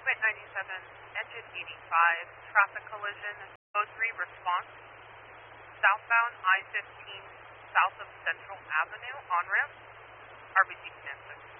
Freeway 97, engine 85, traffic collision, code 3 response, southbound I-15, south of Central Avenue, on-ramp, RBC 10-6.